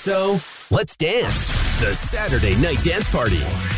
So, let's dance. The Saturday Night Dance Party.